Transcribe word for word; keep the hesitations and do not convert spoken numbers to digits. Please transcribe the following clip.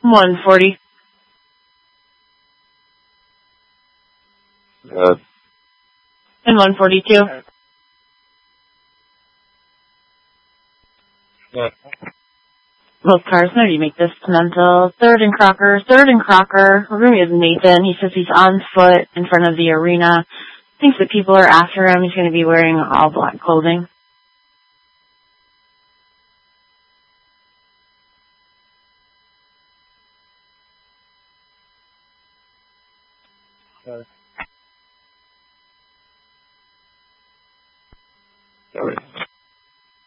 one forty. Uh, And one forty-two. yeah. Most cars know you make this mental. Third and Crocker, third and Crocker. We're going to be with Nathan. He says he's on foot in front of the arena. Thinks that people are after him. He's going to be wearing all black clothing. Uh,